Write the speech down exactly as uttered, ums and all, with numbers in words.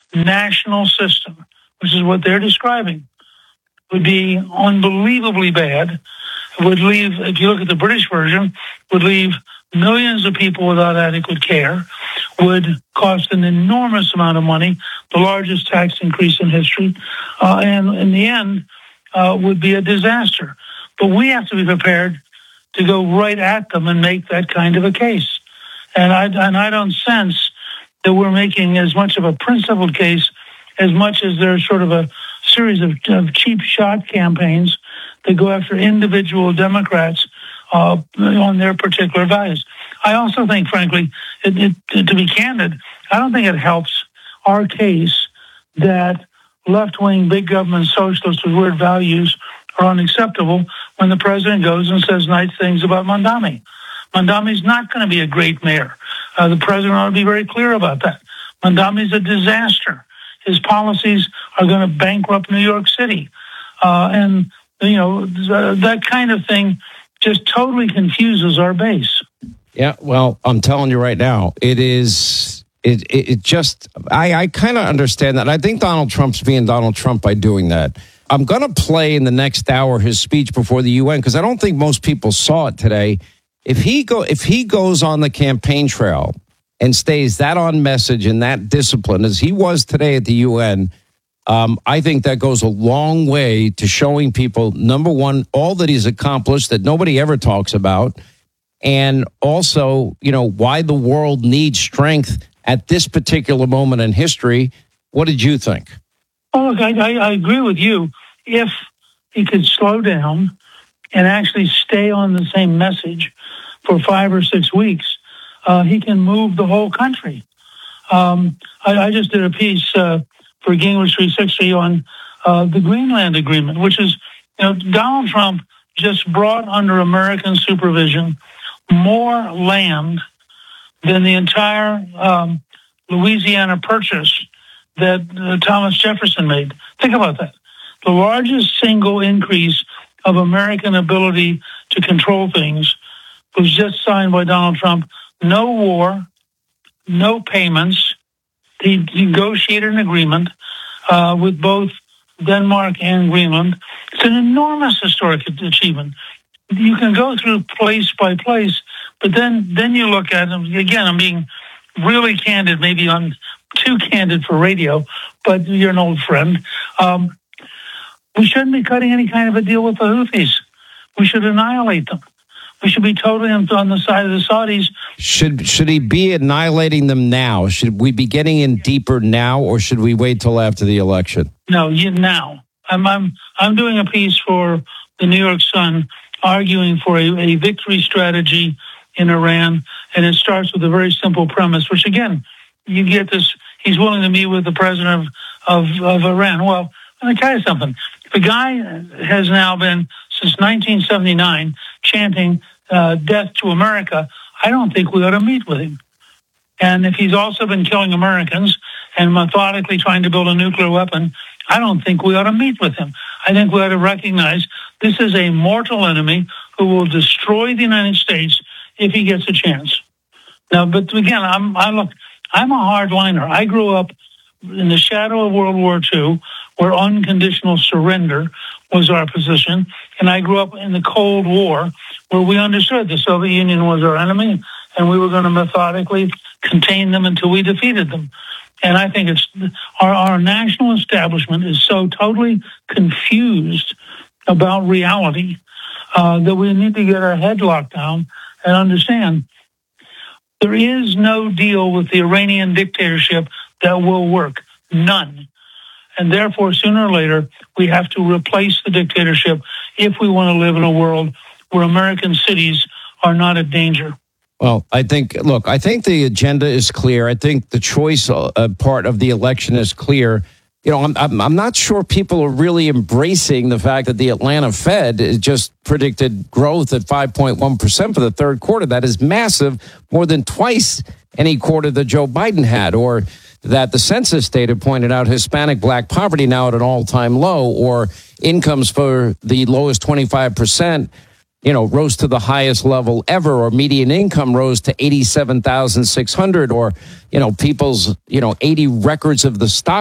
national system, which is what they're describing, would be unbelievably bad. It would leave, if you look at the British version, would leave millions of people without adequate care, would cost an enormous amount of money, the largest tax increase in history, uh, and in the end uh, would be a disaster. But we have to be prepared to go right at them and make that kind of a case. And I, and I don't sense that we're making as much of a principled case as much as there's sort of a series of, of cheap shot campaigns that go after individual Democrats uh, on their particular values. I also think, frankly, it, it, to be candid, I don't think it helps our case that left-wing big government socialists with weird values are unacceptable when the president goes and says nice things about Mondami. Mondami's not going to be a great mayor. Uh, the president ought to be very clear about that. Mondami's a disaster. His policies are going to bankrupt New York City. Uh, and, you know, th- that kind of thing just totally confuses our base. Yeah, well, I'm telling you right now, it is, it it, it just, I, I kind of understand that. I think Donald Trump's being Donald Trump by doing that. I'm going to play in the next hour his speech before the U N because I don't think most people saw it today. If he go, if he goes on the campaign trail and stays that on message and that discipline as he was today at the U N, um, I think that goes a long way to showing people, number one, all that he's accomplished that nobody ever talks about, and also, you know, why the world needs strength at this particular moment in history. What did you think? Oh, look, I, I, I agree with you. If he could slow down and actually stay on the same message for five or six weeks, uh, he can move the whole country. Um, I, I just did a piece uh, for Gingrich three sixty on uh, the Greenland Agreement, which is, you know, Donald Trump just brought under American supervision more land than the entire um, Louisiana Purchase that uh, Thomas Jefferson made. Think about that. The largest single increase of American ability to control things was just signed by Donald Trump. No war, no payments. He negotiated an agreement uh, with both Denmark and Greenland. It's an enormous historic achievement. You can go through place by place, but then, then you look at them. Again, I'm being really candid, maybe I'm too candid for radio, but you're an old friend. Um, we shouldn't be cutting any kind of a deal with the Houthis. We should annihilate them. We should be totally on the side of the Saudis. Should should he be annihilating them now? Should we be getting in deeper now, or should we wait till after the election? No, you, now. I'm I'm I'm doing a piece for the New York Sun arguing for a, a victory strategy in Iran, and it starts with a very simple premise, which again, you get this, he's willing to meet with the president of, of, of Iran. Well, let me tell you something. The guy has now been, since nineteen seventy-nine, chanting uh, death to America. I don't think we ought to meet with him. And if he's also been killing Americans and methodically trying to build a nuclear weapon, I don't think we ought to meet with him. I think we ought to recognize this is a mortal enemy who will destroy the United States if he gets a chance. Now, but again, I'm, I look, I'm a hardliner. I grew up in the shadow of World War Two, where unconditional surrender was our position. And I grew up in the Cold War, where we understood the Soviet Union was our enemy, and we were going to methodically contain them until we defeated them. And I think it's our, our national establishment is so totally confused about reality uh, that we need to get our head locked down and understand there is no deal with the Iranian dictatorship that will work. None. And therefore, sooner or later, we have to replace the dictatorship if we want to live in a world where American cities are not a danger. Well, I think, look, I think the agenda is clear. I think the choice uh, part of the election is clear. You know, I'm, I'm I'm not sure people are really embracing the fact that the Atlanta Fed has just predicted growth at five point one percent for the third quarter. That is massive, more than twice any quarter that Joe Biden had, or that the census data pointed out Hispanic black poverty now at an all-time low, or incomes for the lowest twenty-five percent, you know, rose to the highest level ever, or median income rose to eighty-seven thousand six hundred, or, you know, people's, you know, eighty records of the stock